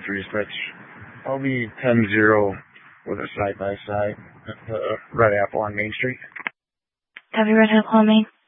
for dispatch. I'll be 10-0 with a side-by-side at the Red Apple on Main Street. Copy, Red Apple on Main.